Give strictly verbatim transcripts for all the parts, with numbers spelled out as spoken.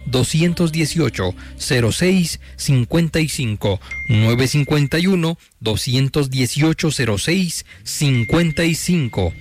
dos uno ocho, cero seis cinco cinco, nueve cinco uno, dos uno ocho, cero seis cinco cinco.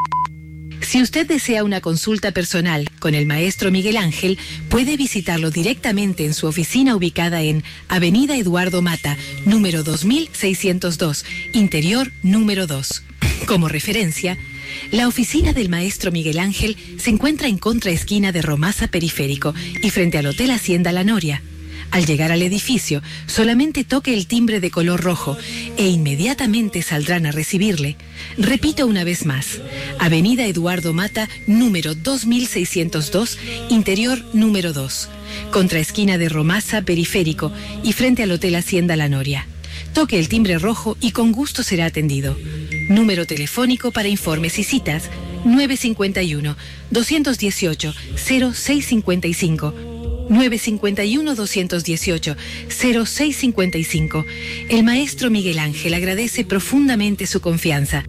Si usted desea una consulta personal con el maestro Miguel Ángel, puede visitarlo directamente en su oficina ubicada en Avenida Eduardo Mata, número dos mil seiscientos dos, interior número dos. Como referencia, la oficina del maestro Miguel Ángel se encuentra en contraesquina de Romasa Periférico y frente al Hotel Hacienda La Noria. Al llegar al edificio, solamente toque el timbre de color rojo e inmediatamente saldrán a recibirle. Repito una vez más, Avenida Eduardo Mata, número dos mil seiscientos dos, interior número dos, contraesquina de Romasa Periférico y frente al Hotel Hacienda La Noria. Toque el timbre rojo y con gusto será atendido. Número telefónico para informes y citas nueve cinco uno, dos uno ocho, cero seis cinco cinco. nueve cinco uno, dos uno ocho, cero seis cinco cinco. El maestro Miguel Ángel agradece profundamente su confianza.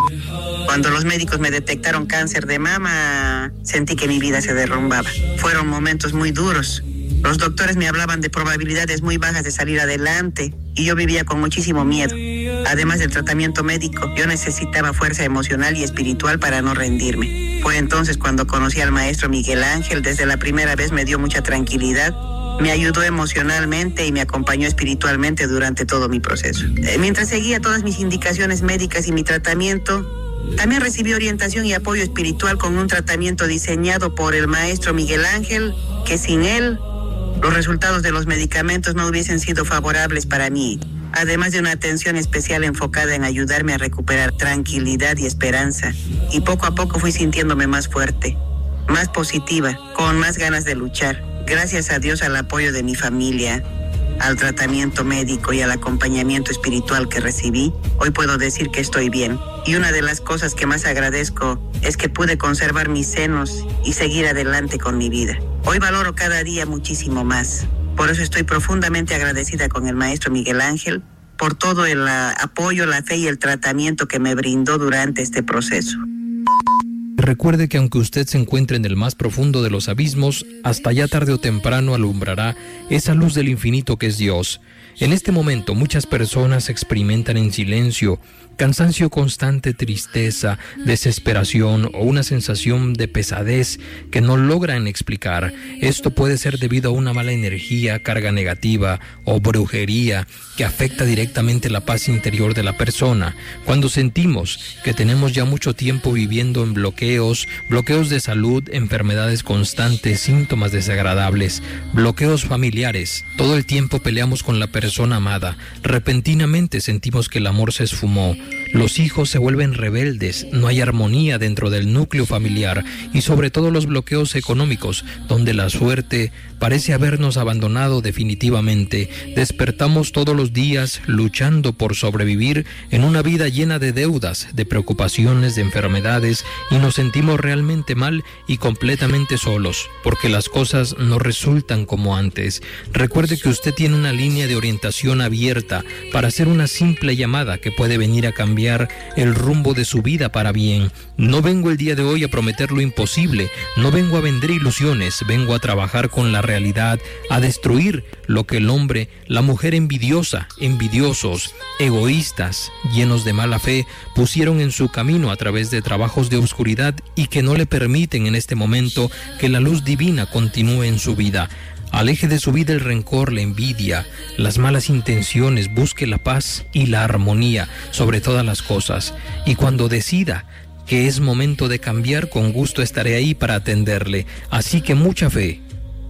Cuando los médicos me detectaron cáncer de mama, sentí que mi vida se derrumbaba. Fueron momentos muy duros. Los doctores me hablaban de probabilidades muy bajas de salir adelante y yo vivía con muchísimo miedo. Además del tratamiento médico, yo necesitaba fuerza emocional y espiritual para no rendirme. Fue entonces cuando conocí al maestro Miguel Ángel. Desde la primera vez me dio mucha tranquilidad, me ayudó emocionalmente y me acompañó espiritualmente durante todo mi proceso. Eh, mientras seguía todas mis indicaciones médicas y mi tratamiento, también recibí orientación y apoyo espiritual con un tratamiento diseñado por el maestro Miguel Ángel, que sin él los resultados de los medicamentos no hubiesen sido favorables para mí, además de una atención especial enfocada en ayudarme a recuperar tranquilidad y esperanza. Y poco a poco fui sintiéndome más fuerte, más positiva, con más ganas de luchar. Gracias a Dios, al apoyo de mi familia, al tratamiento médico y al acompañamiento espiritual que recibí, hoy puedo decir que estoy bien. Y una de las cosas que más agradezco es que pude conservar mis senos y seguir adelante con mi vida. Hoy valoro cada día muchísimo más. Por eso estoy profundamente agradecida con el maestro Miguel Ángel por todo el uh, apoyo, la fe y el tratamiento que me brindó durante este proceso. Recuerde que aunque usted se encuentre en el más profundo de los abismos, hasta allá tarde o temprano alumbrará esa luz del infinito que es Dios. En este momento muchas personas experimentan en silencio cansancio constante, tristeza, desesperación o una sensación de pesadez que no logran explicar. Esto puede ser debido a una mala energía, carga negativa o brujería que afecta directamente la paz interior de la persona. Cuando sentimos que tenemos ya mucho tiempo viviendo en bloqueos, bloqueos de salud, enfermedades constantes, síntomas desagradables, bloqueos familiares, todo el tiempo peleamos con la persona amada, repentinamente sentimos que el amor se esfumó, los hijos se vuelven rebeldes, no hay armonía dentro del núcleo familiar y sobre todo los bloqueos económicos, donde la suerte parece habernos abandonado definitivamente. Despertamos todos los días luchando por sobrevivir en una vida llena de deudas, de preocupaciones, de enfermedades y nos sentimos realmente mal y completamente solos porque las cosas no resultan como antes. Recuerde que usted tiene una línea de orientación abierta para hacer una simple llamada que puede venir a cambiar el rumbo de su vida para bien. No vengo el día de hoy a prometer lo imposible, no vengo a vender ilusiones, vengo a trabajar con la realidad, a destruir lo que el hombre, la mujer envidiosa, envidiosos, egoístas, llenos de mala fe, pusieron en su camino a través de trabajos de oscuridad y que no le permiten en este momento que la luz divina continúe en su vida. Aleje de su vida el rencor, la envidia, las malas intenciones, busque la paz y la armonía sobre todas las cosas. Y cuando decida que es momento de cambiar, con gusto estaré ahí para atenderle. Así que mucha fe.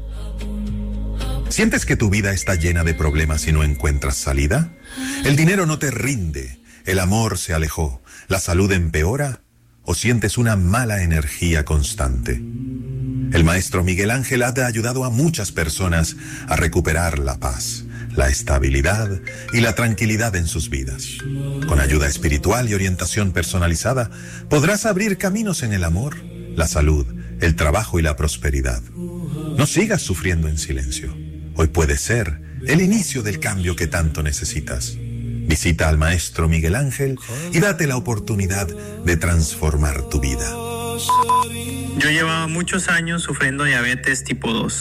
¿Sientes que tu vida está llena de problemas y no encuentras salida? ¿El dinero no te rinde? ¿El amor se alejó? ¿La salud empeora? ¿O sientes una mala energía constante? El maestro Miguel Ángel ha ayudado a muchas personas a recuperar la paz, la estabilidad y la tranquilidad en sus vidas. Con ayuda espiritual y orientación personalizada, podrás abrir caminos en el amor, la salud, el trabajo y la prosperidad. No sigas sufriendo en silencio. Hoy puede ser el inicio del cambio que tanto necesitas. Visita al maestro Miguel Ángel y date la oportunidad de transformar tu vida. Yo llevaba muchos años sufriendo diabetes tipo dos.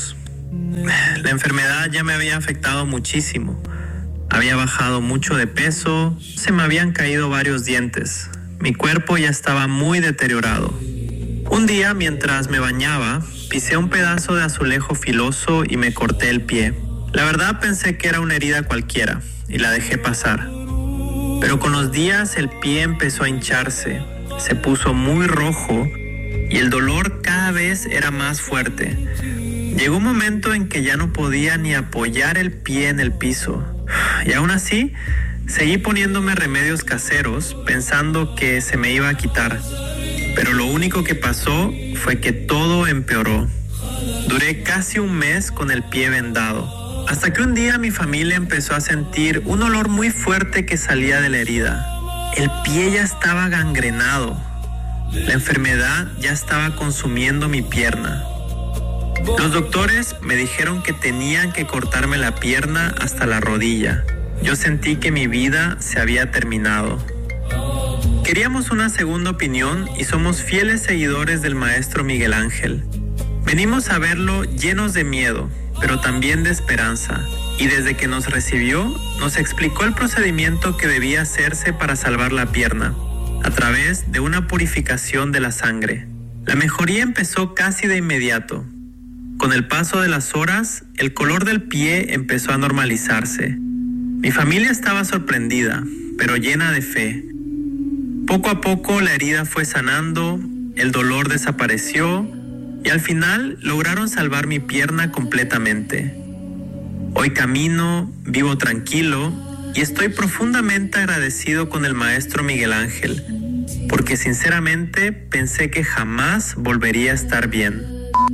La enfermedad ya me había afectado muchísimo. Había bajado mucho de peso, se me habían caído varios dientes. Mi cuerpo ya estaba muy deteriorado. Un día, mientras me bañaba, pisé un pedazo de azulejo filoso y me corté el pie. La verdad pensé que era una herida cualquiera y la dejé pasar. Pero con los días el pie empezó a hincharse, se puso muy rojo y el dolor cada vez era más fuerte. Llegó un momento en que ya no podía ni apoyar el pie en el piso. Y aún así, seguí poniéndome remedios caseros pensando que se me iba a quitar. Pero lo único que pasó fue que todo empeoró. Duré casi un mes con el pie vendado. Hasta que un día mi familia empezó a sentir un olor muy fuerte que salía de la herida. El pie ya estaba gangrenado. La enfermedad ya estaba consumiendo mi pierna. Los doctores me dijeron que tenían que cortarme la pierna hasta la rodilla. Yo sentí que mi vida se había terminado. Queríamos una segunda opinión y somos fieles seguidores del maestro Miguel Ángel. Venimos a verlo llenos de miedo, pero también de esperanza. Y desde que nos recibió, nos explicó el procedimiento que debía hacerse para salvar la pierna, a través de una purificación de la sangre. La mejoría empezó casi de inmediato. Con el paso de las horas, el color del pie empezó a normalizarse. Mi familia estaba sorprendida, pero llena de fe. Poco a poco la herida fue sanando, el dolor desapareció y al final lograron salvar mi pierna completamente. Hoy camino, vivo tranquilo y estoy profundamente agradecido con el maestro Miguel Ángel, porque sinceramente pensé que jamás volvería a estar bien.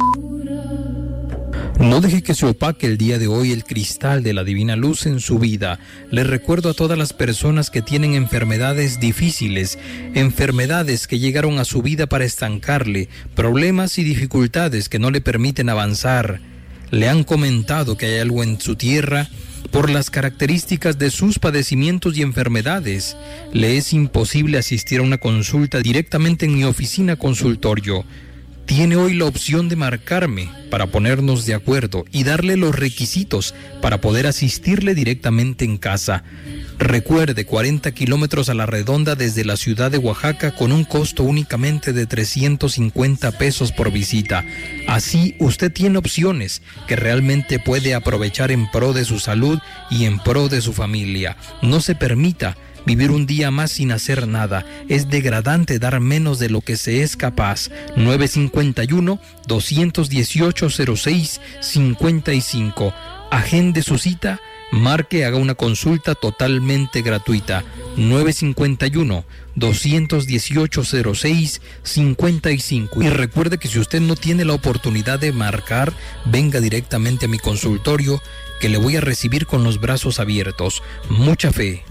No deje que se opaque el día de hoy el cristal de la divina luz en su vida. Les recuerdo a todas las personas que tienen enfermedades difíciles, enfermedades que llegaron a su vida para estancarle, problemas y dificultades que no le permiten avanzar. Le han comentado que hay algo en su tierra por las características de sus padecimientos y enfermedades. Le es imposible asistir a una consulta directamente en mi oficina consultorio. Tiene hoy la opción de marcarme para ponernos de acuerdo y darle los requisitos para poder asistirle directamente en casa. Recuerde, cuarenta kilómetros a la redonda desde la ciudad de Oaxaca con un costo únicamente de trescientos cincuenta pesos por visita. Así usted tiene opciones que realmente puede aprovechar en pro de su salud y en pro de su familia. No se permita vivir un día más sin hacer nada. Es degradante dar menos de lo que se es capaz. nueve cinco uno, dos uno ocho, cero seis cinco cinco. Agende su cita, marque, haga una consulta totalmente gratuita. nueve cinco uno, dos uno ocho, cero seis cinco cinco. Y recuerde que si usted no tiene la oportunidad de marcar, venga directamente a mi consultorio, que le voy a recibir con los brazos abiertos. Mucha fe.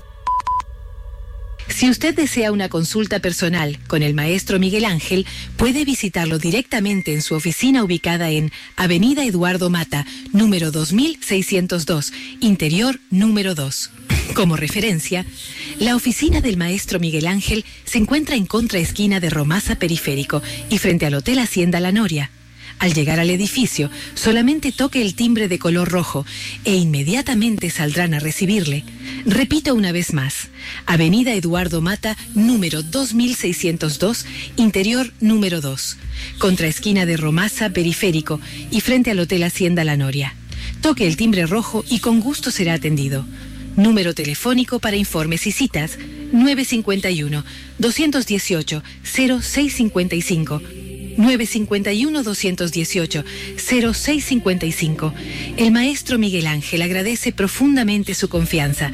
Si usted desea una consulta personal con el maestro Miguel Ángel, puede visitarlo directamente en su oficina ubicada en Avenida Eduardo Mata, número dos mil seiscientos dos, interior número dos. Como referencia, la oficina del maestro Miguel Ángel se encuentra en contraesquina de Romasa Periférico y frente al Hotel Hacienda La Noria. Al llegar al edificio, solamente toque el timbre de color rojo e inmediatamente saldrán a recibirle. Repito una vez más, Avenida Eduardo Mata, número dos mil seiscientos dos, interior número dos, contraesquina de Romasa Periférico y frente al Hotel Hacienda La Noria. Toque el timbre rojo y con gusto será atendido. Número telefónico para informes y citas, nueve cinco uno, dos uno ocho, cero seis cinco cinco. nueve cinco uno, dos uno ocho, cero seis cinco cinco. El maestro Miguel Ángel agradece profundamente su confianza.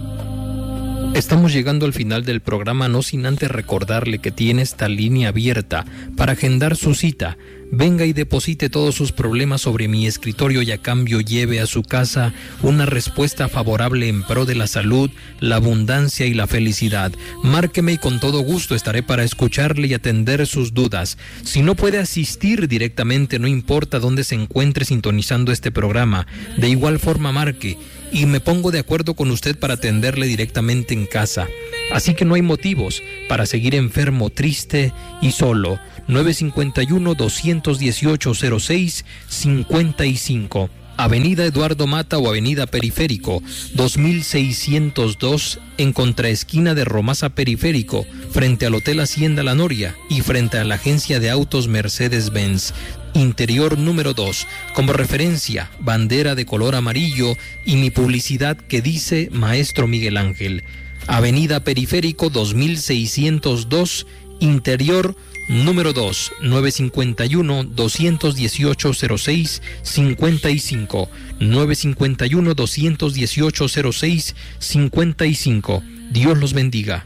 Estamos llegando al final del programa, no sin antes recordarle que tiene esta línea abierta para agendar su cita. Venga y deposite todos sus problemas sobre mi escritorio y a cambio lleve a su casa una respuesta favorable en pro de la salud, la abundancia y la felicidad. Márqueme y con todo gusto estaré para escucharle y atender sus dudas. Si no puede asistir directamente, no importa dónde se encuentre sintonizando este programa. De igual forma marque y me pongo de acuerdo con usted para atenderle directamente en casa. Así que no hay motivos para seguir enfermo, triste y solo. nueve cinco uno, dos uno ocho, cero seis cinco cinco. Avenida Eduardo Mata o Avenida Periférico, dos mil seiscientos dos, en contraesquina de Romasa Periférico, frente al Hotel Hacienda La Noria y frente a la agencia de autos Mercedes-Benz. Interior número dos, como referencia, bandera de color amarillo y mi publicidad que dice Maestro Miguel Ángel. Avenida Periférico dos mil seiscientos dos, interior número dos, nueve cinco uno, dos uno ocho, cero seis cinco cinco, nueve cinco uno, dos uno ocho, cero seis cinco cinco. Dios los bendiga.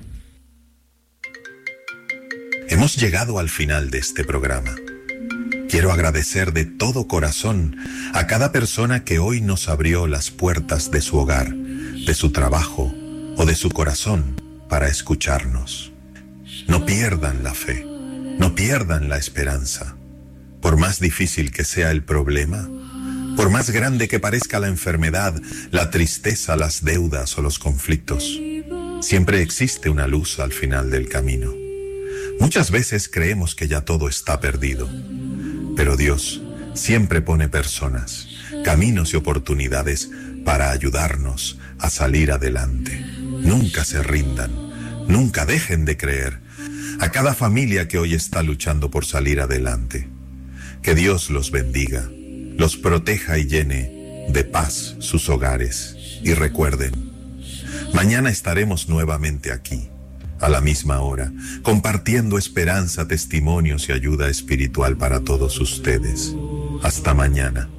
Hemos llegado al final de este programa. Quiero agradecer de todo corazón a cada persona que hoy nos abrió las puertas de su hogar, de su trabajo o de su corazón para escucharnos. No pierdan la fe. No pierdan la esperanza. Por más difícil que sea el problema, por más grande que parezca la enfermedad, la tristeza, las deudas o los conflictos, siempre existe una luz al final del camino. Muchas veces creemos que ya todo está perdido, pero Dios siempre pone personas, caminos y oportunidades para ayudarnos a salir adelante. Nunca se rindan, nunca dejen de creer. A cada familia que hoy está luchando por salir adelante, que Dios los bendiga, los proteja y llene de paz sus hogares. Y recuerden, mañana estaremos nuevamente aquí, a la misma hora, compartiendo esperanza, testimonios y ayuda espiritual para todos ustedes. Hasta mañana.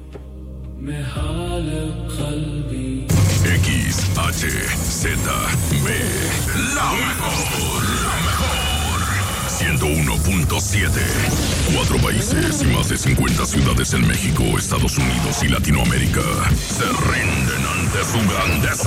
X H Z B, la mejor, la mejor. ciento uno punto siete. Cuatro países y más de cincuenta ciudades en México, Estados Unidos y Latinoamérica se rinden ante su grandeza.